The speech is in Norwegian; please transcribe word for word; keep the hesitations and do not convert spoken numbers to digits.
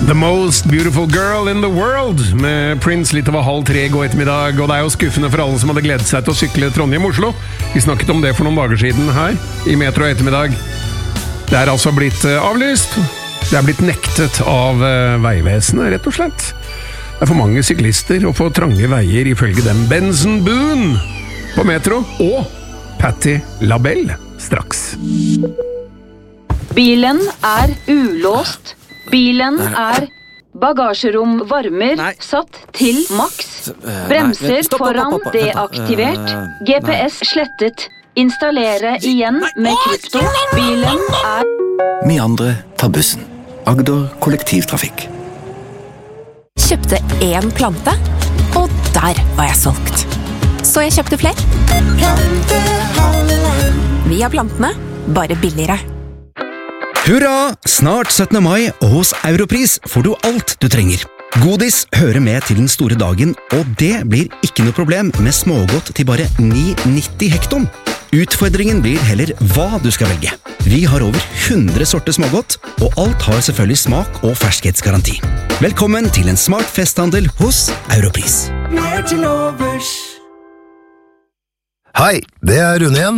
The Most Beautiful Girl in the World med Prince litt over halv tre god ettermiddag, og det er jo skuffende for alle som hadde gledet seg til å sykle Trondheim-Oslo. Vi snakket om det for noen dager siden her i Metro ettermiddag. Det er altså blitt avlyst. Det er blitt nektet av Veivesenet, rett og slett. Det er for mange syklister og for trange veier ifølge dem. Benson Boone på Metro og Patti LaBelle straks. Bilen er ulåst. Bilen er bagasjerom varmer Nei. Satt til maks. Bremser stopp, foran stopp, stopp, deaktivert. G P S slettet. Installere igjen med krypto. Bilen er... Vi andre tar bussen. Agder kollektivtrafikk. Kjøpte en plante, og der var jeg solgt. Så jeg kjøpte flere. Vi har plantene, bare billigere. Hurra! Snart syttende mai, og hos Europris får du alt du trenger. Godis hører med til den store dagen, og det blir ikke noe problem med smågodt til bare ni nitti hekton. Utfordringen blir heller hva du skal velge. Vi har over hundre sorter smågodt, og alt har selvfølgelig smak og ferskhetsgaranti. Velkommen til en smart festhandel hos Europris. Hei, det er Rune igjen.